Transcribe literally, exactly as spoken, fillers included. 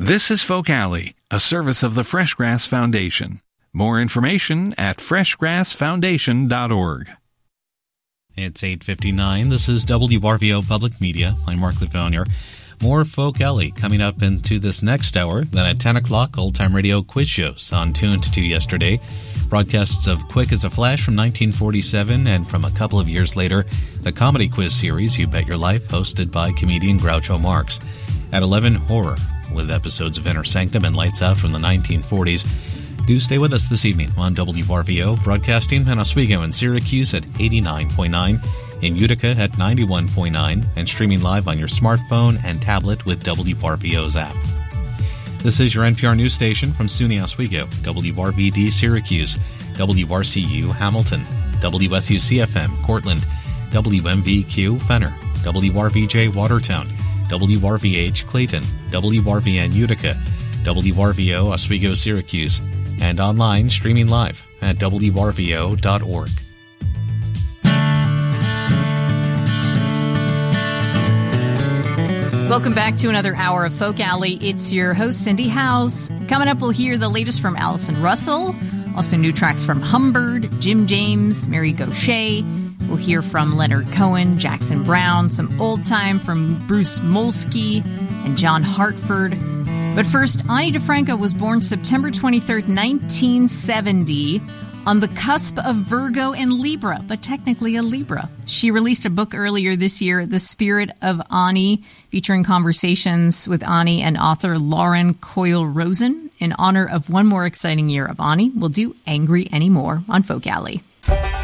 This is Folk Alley, a service of the Fresh Grass Foundation. More information at fresh grass foundation dot org. It's eight fifty-nine. This is W R V O Public Media. I'm Mark Lefonier. More Folk Alley coming up into this next hour. Then at ten o'clock, Old Time Radio quiz shows on two and two yesterday. Broadcasts of Quick as a Flash from nineteen forty-seven, and from a couple of years later, the comedy quiz series You Bet Your Life, hosted by comedian Groucho Marx. At eleven, Horror, with episodes of Inner Sanctum and Lights Out from the nineteen forties. Do stay with us this evening on W R V O, broadcasting in Oswego and Syracuse at eighty-nine point nine, in Utica at ninety-one point nine, and streaming live on your smartphone and tablet with W R V O's app. This is your N P R news station from SUNY Oswego, W R V D Syracuse, W R C U Hamilton, W S U C F M Cortland, W M V Q Fenner, W R V J Watertown, W R V H Clayton, W R V N Utica, W R V O Oswego Syracuse, and online streaming live at W R V O dot org. Welcome back to another hour of Folk Alley. It's your host, Cindy House. Coming up, we'll hear the latest from Allison Russell, also new tracks from Humbird, Jim James, Mary Gauthier. We'll hear from Leonard Cohen, Jackson Browne, some old time from Bruce Molsky and John Hartford. But first, Ani DiFranco was born September twenty-third, nineteen seventy, on the cusp of Virgo and Libra, but technically a Libra. She released a book earlier this year, The Spirit of Ani, featuring conversations with Ani and author Lauren Coyle Rosen. In honor of one more exciting year of Ani, we'll do Angry Anymore on Folk Alley.